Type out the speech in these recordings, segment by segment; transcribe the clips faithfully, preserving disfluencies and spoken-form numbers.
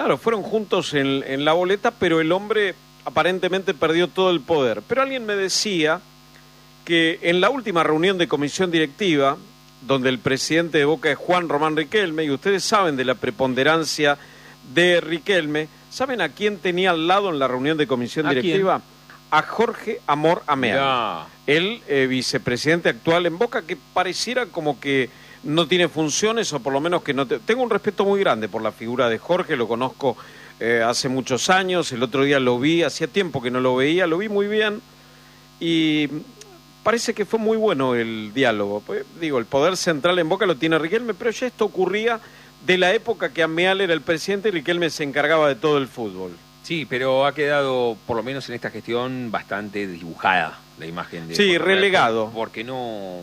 Claro, fueron juntos en, en la boleta, pero el hombre aparentemente perdió todo el poder. Pero alguien me decía que en la última reunión de comisión directiva, donde el presidente de Boca es Juan Román Riquelme, y ustedes saben de la preponderancia de Riquelme, ¿saben a quién tenía al lado en la reunión de comisión ¿A directiva? quién? A Jorge Amor Ameal, Mirá. el eh, vicepresidente actual en Boca, que pareciera como que no tiene funciones, o por lo menos que no... Te... Tengo un respeto muy grande por la figura de Jorge, lo conozco eh, hace muchos años, el otro día lo vi, hacía tiempo que no lo veía, lo vi muy bien, y parece que fue muy bueno el diálogo. Pues, digo, el poder central en Boca lo tiene Riquelme, pero ya esto ocurría de la época que Ameal era el presidente y Riquelme se encargaba de todo el fútbol. Sí, pero ha quedado, por lo menos en esta gestión, bastante dibujada la imagen de... Sí, relegado. Porque no...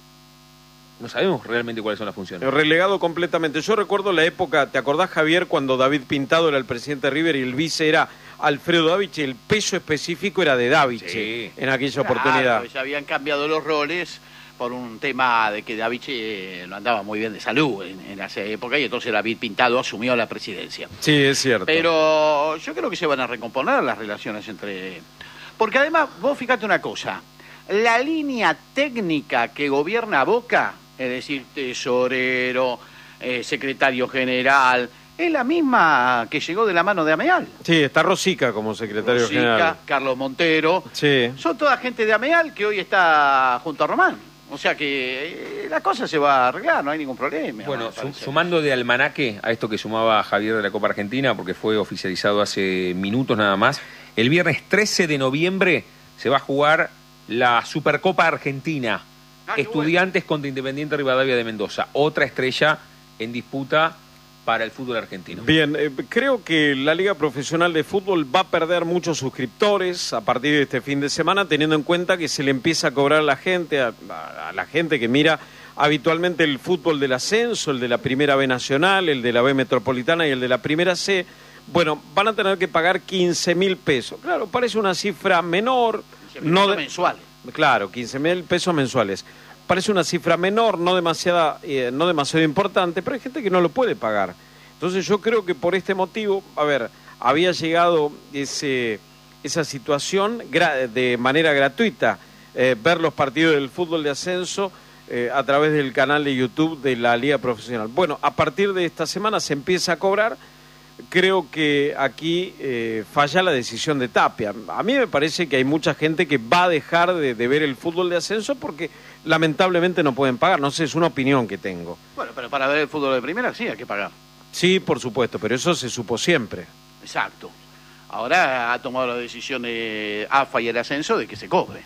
No sabemos realmente cuáles son las funciones. Relegado completamente. Yo recuerdo la época, ¿te acordás, Javier, cuando David Pintado era el presidente de River y el vice era Alfredo Daviche? El peso específico era de Daviche sí. en aquella claro, oportunidad. Ya habían cambiado los roles por un tema de que Daviche no andaba muy bien de salud en, en esa época, y entonces David Pintado asumió la presidencia. Sí, es cierto. Pero yo creo que se van a recomponer las relaciones entre... Porque además, vos fíjate una cosa, la línea técnica que gobierna Boca, es decir, tesorero, eh, secretario general, es la misma que llegó de la mano de Ameal. Sí, está Rosica como secretario Rosica, general. Carlos Montero. Sí. Son toda gente de Ameal que hoy está junto a Román. O sea que eh, la cosa se va a arreglar, no hay ningún problema. Bueno, sum, sumando de almanaque a esto que sumaba Javier de la Copa Argentina, porque fue oficializado hace minutos nada más, el viernes trece de noviembre se va a jugar la Supercopa Argentina. Ah, Estudiantes bueno. contra Independiente Rivadavia de Mendoza. Otra estrella en disputa para el fútbol argentino. Bien, eh, creo que la Liga Profesional de Fútbol va a perder muchos suscriptores a partir de este fin de semana, teniendo en cuenta que se le empieza a cobrar a la gente, a, a, a la gente que mira habitualmente el fútbol del ascenso, el de la Primera B Nacional, el de la B Metropolitana y el de la Primera C. Bueno, van a tener que pagar quince mil pesos. Claro, parece una cifra menor. No de... mensuales. Claro, quince mil pesos mensuales. Parece una cifra menor, no demasiada, eh, no demasiado importante, pero hay gente que no lo puede pagar. Entonces yo creo que por este motivo, a ver, había llegado ese, esa situación gra- de manera gratuita, eh, ver los partidos del fútbol de ascenso eh, a través del canal de YouTube de la Liga Profesional. Bueno, a partir de esta semana se empieza a cobrar. Creo que aquí eh, falla la decisión de Tapia. A mí me parece que hay mucha gente que va a dejar de, de ver el fútbol de ascenso porque lamentablemente no pueden pagar. No sé, es una opinión que tengo. Bueno, pero para ver el fútbol de primera sí hay que pagar. Sí, por supuesto, pero eso se supo siempre. Exacto. Ahora ha tomado la decisión de A F A y el ascenso de que se cobre.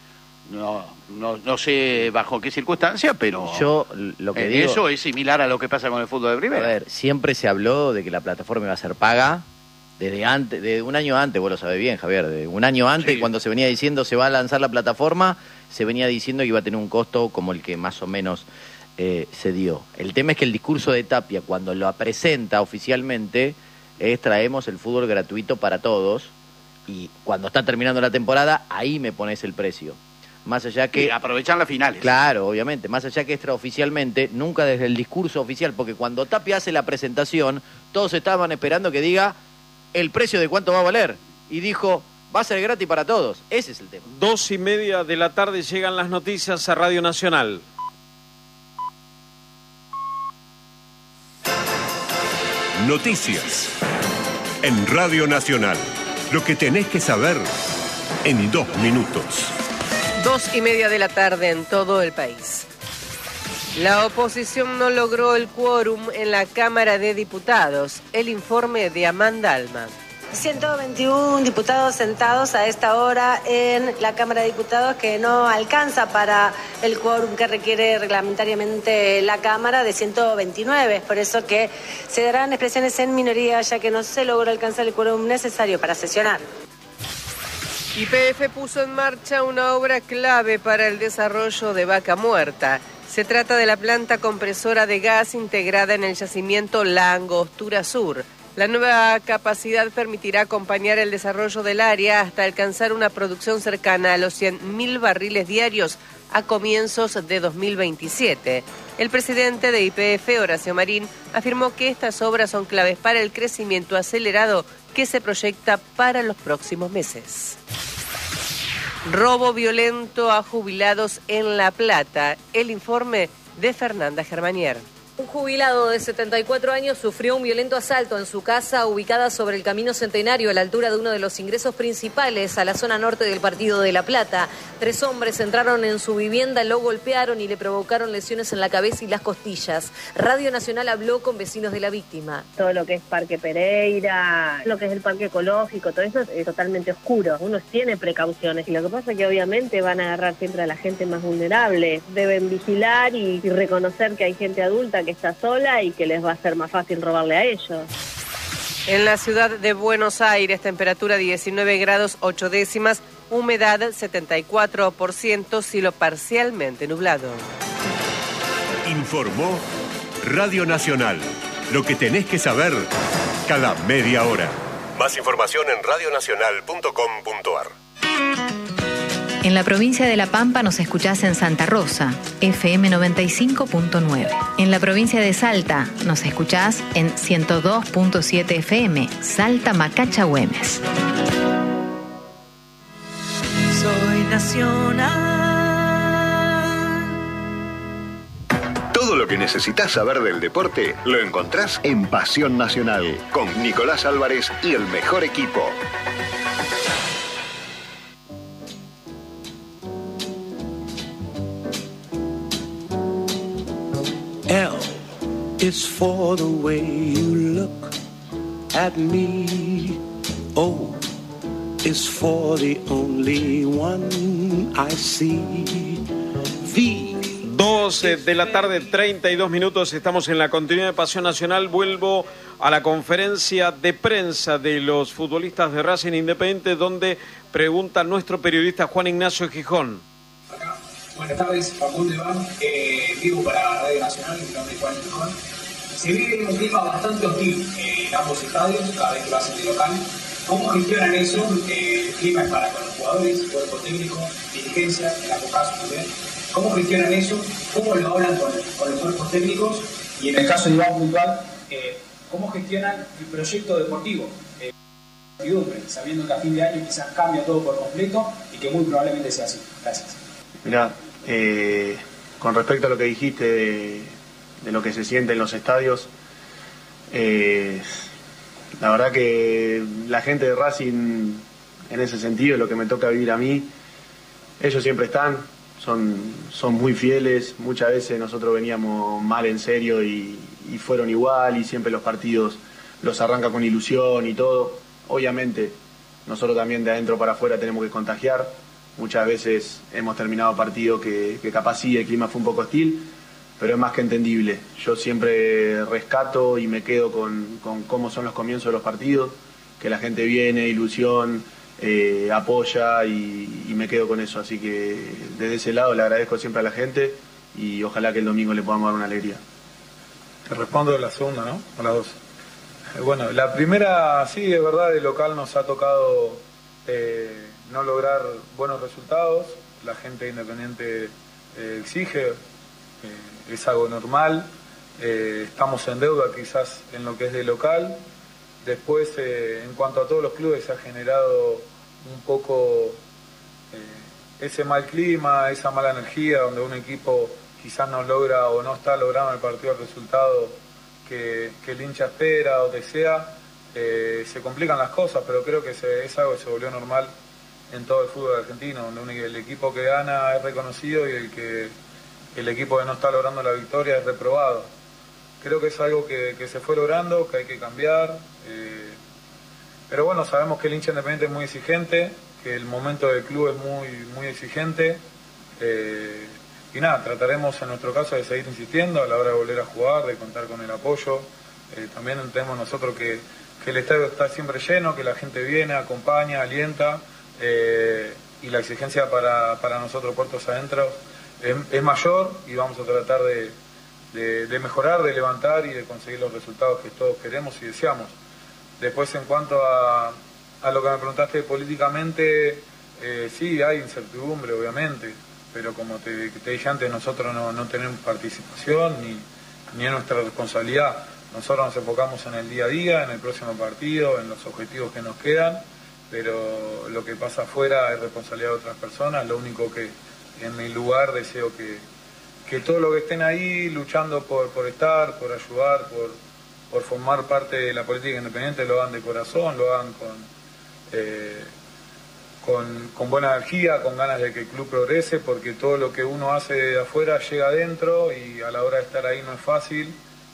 No, no, no sé bajo qué circunstancia, pero yo lo que digo, eso es similar a lo que pasa con el fútbol de primera. A ver, siempre se habló de que la plataforma iba a ser paga desde antes, de un año antes, vos lo sabés bien, Javier, de un año antes, sí. Cuando se venía diciendo se va a lanzar la plataforma, se venía diciendo que iba a tener un costo como el que más o menos eh, se dio. El tema es que el discurso de Tapia, cuando lo presenta oficialmente, es traemos el fútbol gratuito para todos, y cuando está terminando la temporada, ahí me pones el precio. Más allá que... Y aprovechan las finales. Claro, obviamente. Más allá que extraoficialmente, nunca desde el discurso oficial, porque cuando Tapia hace la presentación, todos estaban esperando que diga el precio de cuánto va a valer. Y dijo, va a ser gratis para todos. Ese es el tema. Dos y media de la tarde llegan las noticias a Radio Nacional. Noticias en Radio Nacional. Lo que tenés que saber en dos minutos. Dos y media de la tarde en todo el país. La oposición no logró el quórum en la Cámara de Diputados. El informe de Amanda Alma. ciento veintiuno diputados sentados a esta hora en la Cámara de Diputados, que no alcanza para el quórum que requiere reglamentariamente la Cámara de ciento veintinueve. Es por eso que se darán expresiones en minoría, ya que no se logró alcanzar el quórum necesario para sesionar. Y P F puso en marcha una obra clave para el desarrollo de Vaca Muerta. Se trata de la planta compresora de gas integrada en el yacimiento La Angostura Sur. La nueva capacidad permitirá acompañar el desarrollo del área hasta alcanzar una producción cercana a los cien mil barriles diarios a comienzos de dos mil veintisiete. El presidente de Y P F, Horacio Marín, afirmó que estas obras son claves para el crecimiento acelerado que se proyecta para los próximos meses. Robo violento a jubilados en La Plata. El informe de Fernanda Germanier. Un jubilado de setenta y cuatro años sufrió un violento asalto en su casa ubicada sobre el Camino Centenario a la altura de uno de los ingresos principales a la zona norte del partido de La Plata. Tres hombres entraron en su vivienda, lo golpearon y le provocaron lesiones en la cabeza y las costillas. Radio Nacional habló con vecinos de la víctima. Todo lo que es Parque Pereira, lo que es el Parque Ecológico, todo eso es totalmente oscuro. Uno tiene precauciones y lo que pasa es que obviamente van a agarrar siempre a la gente más vulnerable. Deben vigilar y, y reconocer que hay gente adulta que está sola y que les va a ser más fácil robarle a ellos. En la ciudad de Buenos Aires, temperatura diecinueve grados ocho décimas, humedad setenta y cuatro por ciento, cielo parcialmente nublado. Informó Radio Nacional. Lo que tenés que saber cada media hora. Más información en radio nacional punto com punto a r. En la provincia de La Pampa nos escuchás en Santa Rosa, F M noventa y cinco punto nueve. En la provincia de Salta nos escuchás en ciento dos punto siete F M, Salta Macacha Güemes. Soy nacional. Todo lo que necesitas saber del deporte lo encontrás en Pasión Nacional, con Nicolás Álvarez y el mejor equipo. L is for the way you look at me. O is for the only one I see. V. doce de la tarde, treinta y dos minutos. Estamos en la continuidad de Pasión Nacional. Vuelvo a la conferencia de prensa de los futbolistas de Racing Independiente, donde pregunta nuestro periodista Juan Ignacio Gijón. Buenas tardes, Facundo Iván, eh, vivo para Radio Nacional, mi nombre es Juan Gijón. Se vive un clima bastante hostil eh, en ambos estadios, cada vez que lo hacen de local. ¿Cómo gestionan eso? Eh, el clima es para con los jugadores, cuerpo técnico, dirigencia, en ambos casos también. ¿Cómo gestionan eso? ¿Cómo lo hablan con, con los cuerpos técnicos? Y en el caso de Iván puntual, eh, ¿cómo gestionan el proyecto deportivo? Eh, sabiendo que a fin de año quizás cambia todo por completo y que muy probablemente sea así. Gracias. Mirá, eh, con respecto a lo que dijiste de, de lo que se siente en los estadios, eh, la verdad que la gente de Racing, en ese sentido, lo que me toca vivir a mí, ellos siempre están, son, son muy fieles. Muchas veces nosotros veníamos mal en serio y, y fueron igual, y siempre los partidos los arranca con ilusión y todo. Obviamente, nosotros también de adentro para afuera tenemos que contagiar. Muchas veces hemos terminado partidos que, que capaz sí, el clima fue un poco hostil, pero es más que entendible. Yo siempre rescato y me quedo con, con cómo son los comienzos de los partidos, que la gente viene, ilusión, eh, apoya y, y me quedo con eso. Así que desde ese lado le agradezco siempre a la gente y ojalá que el domingo le podamos dar una alegría. Te respondo la segunda, ¿no? O la dos. Eh, bueno, la primera, sí, de verdad, de local nos ha tocado eh, no lograr buenos resultados. La gente independiente eh, exige, eh, es algo normal. Eh, estamos en deuda quizás en lo que es de local. Después, eh, en cuanto a todos los clubes, se ha generado un poco eh, ese mal clima, esa mala energía, donde un equipo quizás no logra o no está logrando el partido el resultado que, que el hincha espera o desea. Eh, se complican las cosas, pero creo que se, es algo que se volvió normal en todo el fútbol argentino, donde el equipo que gana es reconocido y el que el equipo que no está logrando la victoria es reprobado. Creo que es algo que, que se fue logrando, que hay que cambiar, eh, pero bueno, sabemos que el hincha independiente es muy exigente, que el momento del club es muy, muy exigente, eh, y nada, trataremos en nuestro caso de seguir insistiendo a la hora de volver a jugar, de contar con el apoyo. Eh, también entendemos nosotros que, que el estadio está siempre lleno, que la gente viene, acompaña, alienta, eh, y la exigencia para, para nosotros puertos adentro es, es mayor, y vamos a tratar de, de, de mejorar, de levantar y de conseguir los resultados que todos queremos y deseamos. Después, en cuanto a, a lo que me preguntaste políticamente, eh, sí, hay incertidumbre, obviamente. pero como te, te dije antes, nosotros no, no tenemos participación ni, ni es nuestra responsabilidad. Nosotros nos enfocamos en el día a día, en el próximo partido, en los objetivos que nos quedan, pero lo que pasa afuera es responsabilidad de otras personas. Lo único que en mi lugar deseo que, que todos los que estén ahí luchando por, por estar, por ayudar, por, por formar parte de la política independiente, lo hagan de corazón, lo hagan con, eh, con, con buena energía, con ganas de que el club progrese, porque todo lo que uno hace de afuera llega adentro y a la hora de estar ahí no es fácil.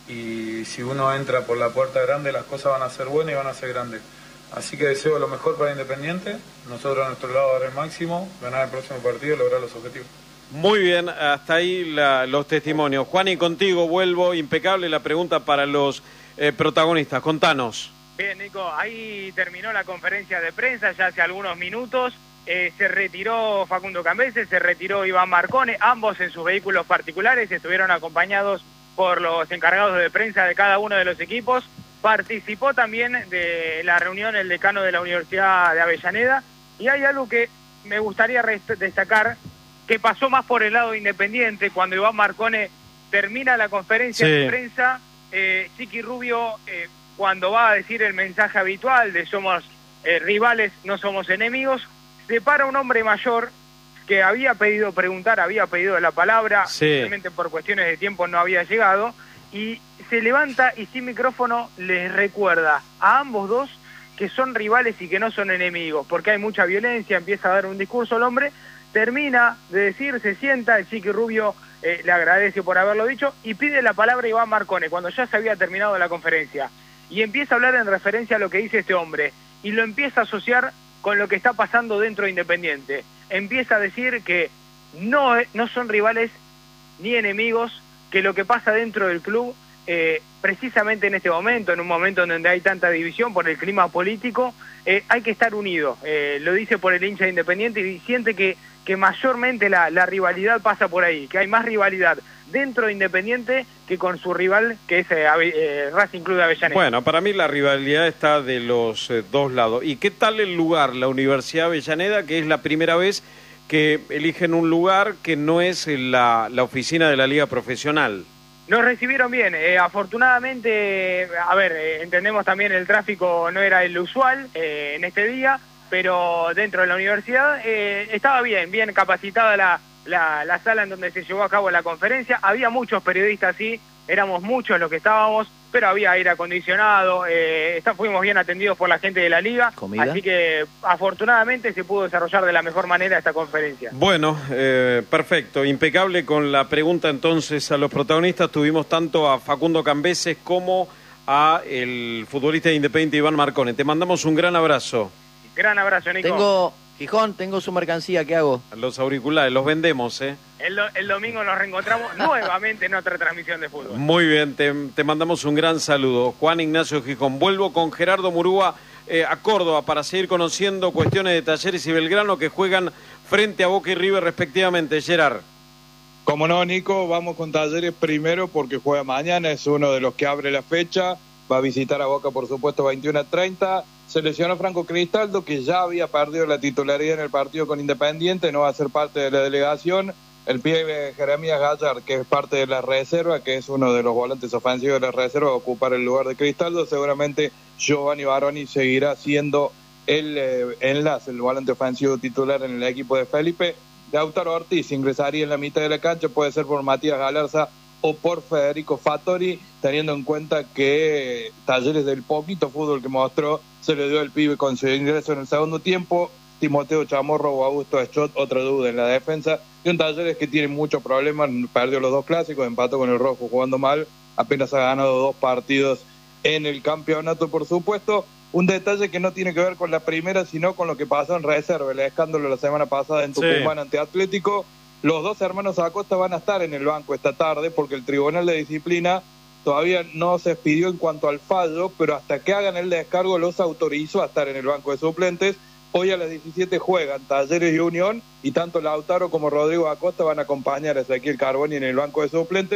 Y si uno entra por la puerta grande, las cosas van a ser buenas y van a ser grandes. Así que deseo lo mejor para Independiente, nosotros a nuestro lado dar el máximo, ganar el próximo partido y lograr los objetivos. Muy bien, hasta ahí la, los testimonios. Juan, y contigo vuelvo, impecable la pregunta para los eh, protagonistas, contanos. Bien, Nico, ahí terminó la conferencia de prensa ya hace algunos minutos. Eh, se retiró Facundo Cambese, se retiró Iván Marcone, ambos en sus vehículos particulares, estuvieron acompañados por los encargados de prensa de cada uno de los equipos. Participó también de la reunión el decano de la Universidad de Avellaneda, y hay algo que me gustaría destacar, que pasó más por el lado Independiente. Cuando Iván Marcone termina la conferencia sí. de prensa, eh, Chiqui Rubio, eh, cuando va a decir el mensaje habitual de somos eh, rivales, no somos enemigos, se para un hombre mayor que había pedido preguntar, había pedido la palabra, sí. simplemente por cuestiones de tiempo no había llegado, y se levanta y sin micrófono les recuerda a ambos dos que son rivales y que no son enemigos, porque hay mucha violencia. Empieza a dar un discurso el hombre, termina de decir, se sienta, el Chiqui Rubio eh, le agradece por haberlo dicho y pide la palabra a Iván Marcone cuando ya se había terminado la conferencia, y empieza a hablar en referencia a lo que dice este hombre, y lo empieza a asociar con lo que está pasando dentro de Independiente. Empieza a decir que no, no son rivales ni enemigos, que lo que pasa dentro del club, eh, precisamente en este momento, en un momento en donde hay tanta división por el clima político, eh, hay que estar unidos. Eh, lo dice por el hincha de Independiente y siente que, que mayormente la, la rivalidad pasa por ahí, que hay más rivalidad dentro de Independiente que con su rival, que es eh, eh, Racing Club de Avellaneda. Bueno, para mí la rivalidad está de los eh, dos lados. ¿Y qué tal el lugar, la Universidad de Avellaneda, que es la primera vez que eligen un lugar que no es la, la oficina de la Liga Profesional? Nos recibieron bien, eh, afortunadamente, a ver, eh, entendemos también el tráfico no era el usual eh, en este día, pero dentro de la universidad eh, estaba bien, bien capacitada la, la, la sala en donde se llevó a cabo la conferencia. Había muchos periodistas, sí, éramos muchos los que estábamos, pero había aire acondicionado, eh, está, fuimos bien atendidos por la gente de la Liga, ¿comida? Así que afortunadamente se pudo desarrollar de la mejor manera esta conferencia. Bueno, eh, perfecto, impecable con la pregunta entonces a los protagonistas. Tuvimos tanto a Facundo Cambeses como a el futbolista independiente Iván Marcone. Te mandamos un gran abrazo. Gran abrazo, Nico. Tengo, Gijón, tengo su mercancía, ¿qué hago? Los auriculares, los vendemos, ¿eh? El, do, el domingo nos reencontramos nuevamente en otra transmisión de fútbol. Muy bien, te, te mandamos un gran saludo. Juan Ignacio Gijón. Vuelvo con Gerardo Murúa eh, a Córdoba para seguir conociendo cuestiones de Talleres y Belgrano que juegan frente a Boca y River respectivamente. Gerard. Como no, Nico, vamos con Talleres primero porque juega mañana, es uno de los que abre la fecha. Va a visitar a Boca, por supuesto, veintiuno a treinta. Se lesionó Franco Cristaldo, que ya había perdido la titularidad en el partido con Independiente, no va a ser parte de la delegación. El pibe Jeremías Gallar, que es parte de la reserva, que es uno de los volantes ofensivos de la reserva, va a ocupar el lugar de Cristaldo. Seguramente Giovanni Baroni seguirá siendo el eh, enlace, el volante ofensivo titular en el equipo de Felipe. Lautaro Ortiz ingresaría en la mitad de la cancha, puede ser por Matías Galarza o por Federico Fattori, teniendo en cuenta que Talleres, del poquito fútbol que mostró, se le dio el pibe con su ingreso en el segundo tiempo. Timoteo Chamorro o Augusto Schott, otra duda en la defensa, y un Talleres que tiene muchos problemas, perdió los dos clásicos, empató con el Rojo jugando mal, apenas ha ganado dos partidos en el campeonato, por supuesto. Un detalle que no tiene que ver con la primera, sino con lo que pasó en reserva, el escándalo la semana pasada en Tucumán sí. ante Atlético. Los dos hermanos Acosta van a estar en el banco esta tarde porque el Tribunal de Disciplina todavía no se expidió en cuanto al fallo, pero hasta que hagan el descargo los autorizó a estar en el banco de suplentes. Hoy a las diecisiete juegan Talleres y Unión, y tanto Lautaro como Rodrigo Acosta van a acompañar a Ezequiel Carboni en el banco de suplentes.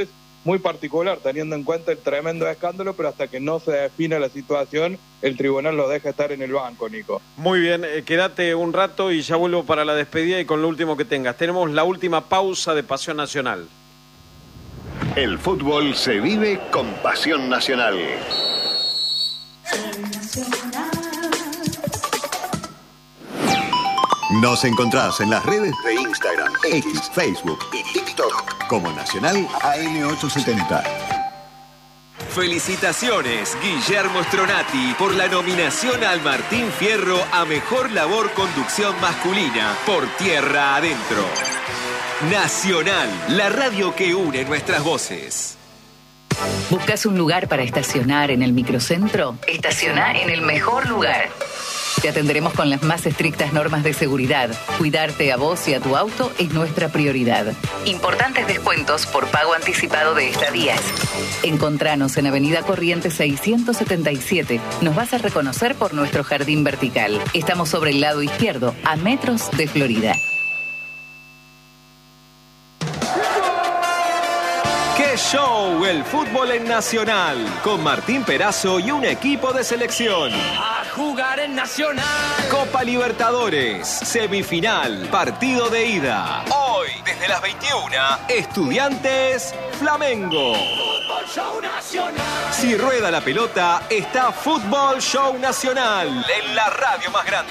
muy particular, teniendo en cuenta el tremendo escándalo, pero hasta que no se defina la situación, el tribunal lo deja estar en el banco, Nico. Muy bien, eh, quédate un rato y ya vuelvo para la despedida y con lo último que tengas. Tenemos la última pausa de Pasión Nacional. El fútbol se vive con Pasión Nacional. Nos encontrás en las redes de Instagram, X, Facebook y TikTok como Nacional A M ochocientos setenta. Felicitaciones, Guillermo Stronati, por la nominación al Martín Fierro a Mejor Labor Conducción Masculina por Tierra Adentro. Nacional, la radio que une nuestras voces. ¿Buscas un lugar para estacionar en el microcentro? Estaciona en el mejor lugar. Te atenderemos con las más estrictas normas de seguridad. Cuidarte a vos y a tu auto es nuestra prioridad. Importantes descuentos por pago anticipado de estadías. Encontranos en Avenida Corrientes seiscientos setenta y siete. Nos vas a reconocer por nuestro jardín vertical. Estamos sobre el lado izquierdo, a metros de Florida. ¡Qué show! El fútbol en Nacional, con Martín Perazo y un equipo de selección. A jugar en Nacional. Copa Libertadores, semifinal, partido de ida. Hoy, desde las veintiuna, Estudiantes Flamengo. Fútbol Show Nacional. Si rueda la pelota, está Fútbol Show Nacional, en la radio más grande.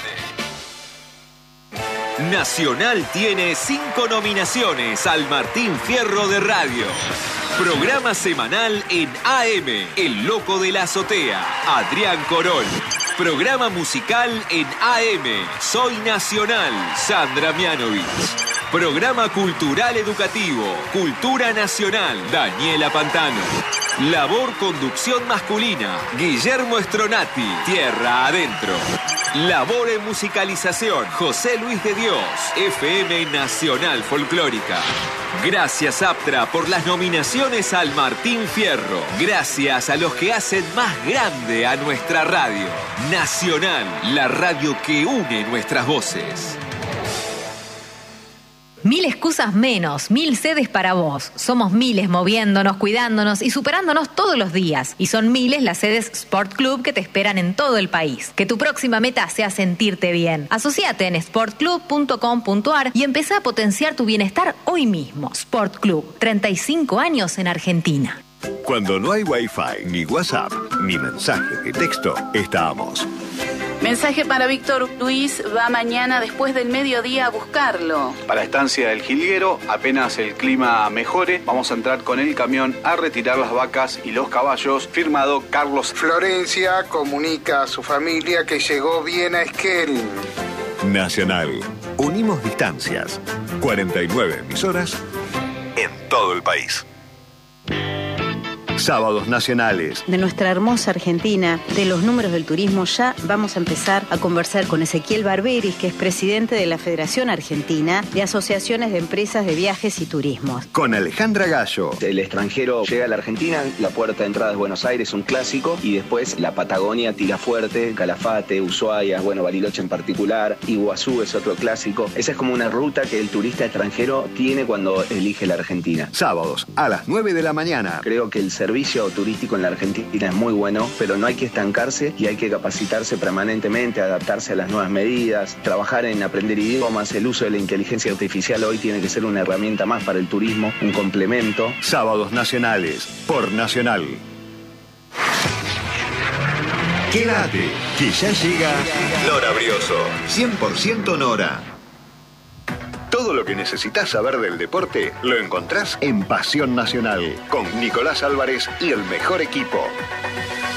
Nacional tiene cinco nominaciones al Martín Fierro de Radio. Programa semanal en A M, El Loco de la Azotea, Adrián Corol. Programa musical en A M, Soy Nacional, Sandra Mianovich. Programa cultural educativo, Cultura Nacional, Daniela Pantano. Labor conducción masculina, Guillermo Stronati, Tierra Adentro. Labor en musicalización, José Luis de Dios, F M Nacional Folclórica. Gracias, Aptra, por las nominaciones al Martín Fierro. Gracias a los que hacen más grande a nuestra radio. Nacional, la radio que une nuestras voces. Mil excusas menos, mil sedes para vos. Somos miles moviéndonos, cuidándonos y superándonos todos los días. Y son miles las sedes Sport Club que te esperan en todo el país. Que tu próxima meta sea sentirte bien. Asociate en sport club punto com punto a r y empezá a potenciar tu bienestar hoy mismo. Sport Club, treinta y cinco años en Argentina. Cuando no hay Wi-Fi, ni WhatsApp, ni mensaje de texto, estamos. Mensaje para Víctor Luis, va mañana después del mediodía a buscarlo. Para Estancia del Jilguero, apenas el clima mejore, vamos a entrar con el camión a retirar las vacas y los caballos. Firmado Carlos. Florencia comunica a su familia que llegó bien a Esquel. Nacional. Unimos distancias. cuarenta y nueve emisoras en todo el país. Sábados nacionales. De nuestra hermosa Argentina, de los números del turismo, ya vamos a empezar a conversar con Ezequiel Barberis, que es presidente de la Federación Argentina de Asociaciones de Empresas de Viajes y Turismos. Con Alejandra Gallo. El extranjero llega a la Argentina, la puerta de entrada es Buenos Aires, un clásico, y después la Patagonia tira fuerte, Calafate, Ushuaia, bueno, Bariloche en particular, Iguazú es otro clásico. Esa es como una ruta que el turista extranjero tiene cuando elige la Argentina. Sábados a las nueve de la mañana. Creo que el servicio turístico en la Argentina es muy bueno, pero no hay que estancarse y hay que capacitarse permanentemente, adaptarse a las nuevas medidas, trabajar en aprender idiomas. El uso de la inteligencia artificial hoy tiene que ser una herramienta más para el turismo, un complemento. Sábados nacionales por Nacional. Quédate, que ya llega Nora Brioso, cien por ciento Nora. Todo lo que necesitas saber del deporte lo encontrás en Pasión Nacional, con Nicolás Álvarez y el mejor equipo.